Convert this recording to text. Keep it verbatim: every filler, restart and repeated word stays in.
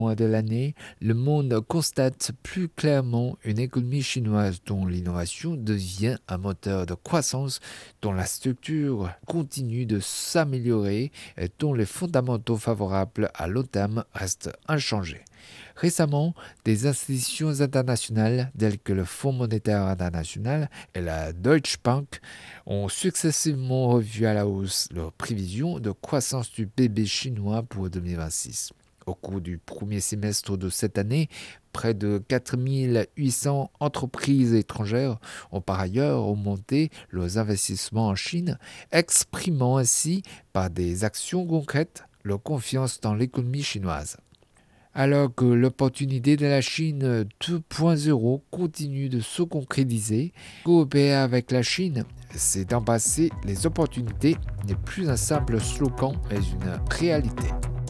mois de l'année, le monde constate plus clairement une économie chinoise dont l'innovation devient un moteur de croissance, dont la structure continue de s'améliorer et dont les fondamentaux favorables à long terme restent inchangés. Récemment, des institutions internationales telles que le Fonds monétaire international et la Deutsche Bank ont successivement revu à la hausse leurs prévisions de croissance du P I B chinois pour deux mille vingt-six. Au cours du premier semestre de cette année, près de quatre mille huit cents entreprises étrangères ont par ailleurs augmenté leurs investissements en Chine, exprimant ainsi par des actions concrètes leur confiance dans l'économie chinoise. Alors que l'opportunité de la Chine deux point zéro continue de se concrétiser, coopérer avec la Chine, c'est d'embrasser les opportunités n'est plus un simple slogan mais une réalité.